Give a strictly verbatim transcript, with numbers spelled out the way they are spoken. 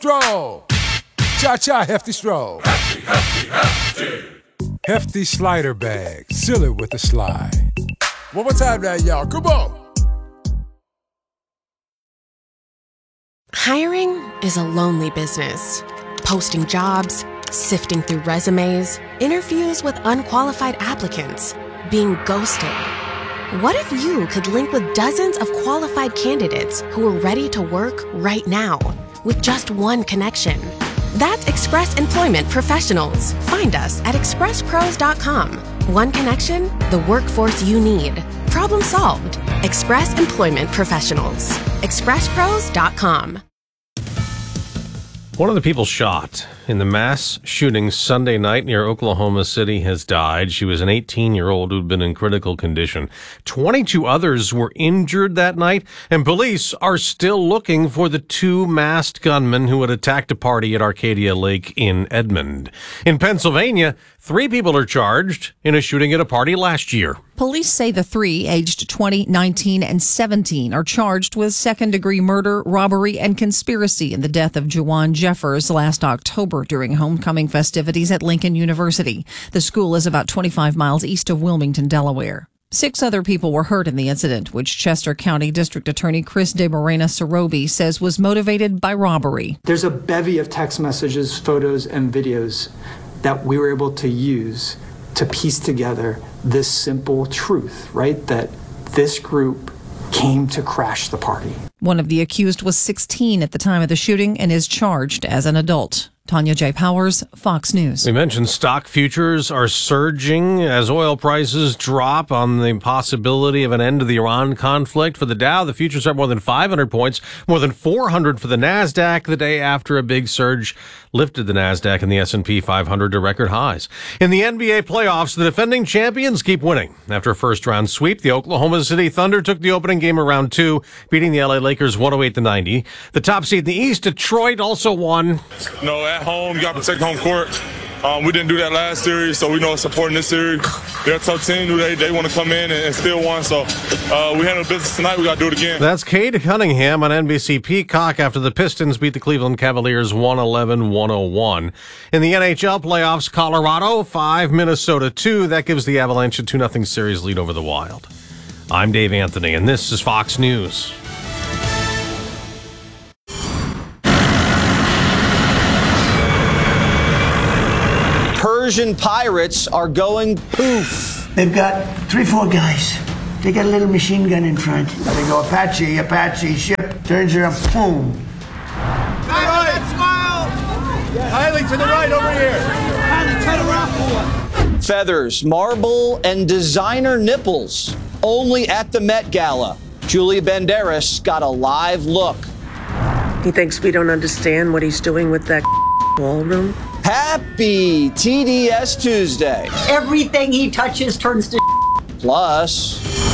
Stroll. Cha-cha, hefty stroll. Hefty, hefty, hefty. Hefty slider bag. Seal it with a slide. One more time now, y'all. Come on. Hiring is a lonely business. Posting jobs, sifting through resumes, interviews with unqualified applicants, being ghosted. What if you could link with dozens of qualified candidates who are ready to work right now with just one connection? That's Express Employment Professionals. Find us at express pros dot com. One connection, the workforce you need. Problem solved. Express Employment Professionals. express pros dot com. One of the people shot in the mass shooting Sunday night near Oklahoma City has died. She was an eighteen-year-old who'd been in critical condition. twenty-two others were injured that night, and police are still looking for the two masked gunmen who had attacked a party at Arcadia Lake in Edmond. In Pennsylvania, three people are charged in a shooting at a party last year. Police say the three, aged twenty, nineteen, and seventeen, are charged with second-degree murder, robbery, and conspiracy in the death of Juwan Jeffers last October during homecoming festivities at Lincoln University. The school is about twenty-five miles east of Wilmington, Delaware. Six other people were hurt in the incident, which Chester County District Attorney Chris De Morena Sorobi says was motivated by robbery. There's a bevy of text messages, photos, and videos that we were able to use to piece together this simple truth, right? That this group came to crash the party. One of the accused was sixteen at the time of the shooting and is charged as an adult. Tanya J. Powers, Fox News. We mentioned stock futures are surging as oil prices drop on the possibility of an end to the Iran conflict. For the Dow, the futures are more than five hundred points, more than four hundred for the NASDAQ the day after a big surge lifted the NASDAQ and the S and P five hundred to record highs. In the N B A playoffs, the defending champions keep winning. After a first-round sweep, the Oklahoma City Thunder took the opening game of round two, beating the L A Lakers one oh eight to ninety. The top seed in the East, Detroit, also won. No, at home, you got to protect home court. Um, we didn't do that last series, so we know it's important this series. They're a tough team. They, they want to come in and, and still won, so uh, we handled business tonight. We got to do it again. That's Cade Cunningham on N B C Peacock after the Pistons beat the Cleveland Cavaliers one eleven to one oh one. In the N H L playoffs, Colorado five, Minnesota two. That gives the Avalanche a two nothing series lead over the Wild. I'm Dave Anthony, and this is Fox News. Persian pirates are going poof. They've got three, four guys. They got a little machine gun in front. They go Apache, Apache, ship, turns around, boom. Back right, smile! Highly to the right over here. Highly, turn around for Feathers, marble, and designer nipples. Only at the Met Gala. Julia Banderas got a live look. He thinks we don't understand what he's doing with that ballroom. Happy T D S Tuesday. Everything he touches turns to Plus...